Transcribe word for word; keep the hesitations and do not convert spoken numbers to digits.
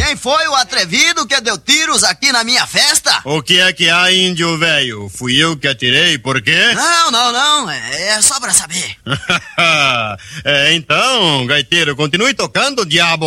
Quem foi o atrevido que deu tiros aqui na minha festa? O que é que há, índio velho? Fui eu que atirei, por quê? Não, não, não, é, é só pra saber. É, então, gaiteiro, continue tocando, diabo.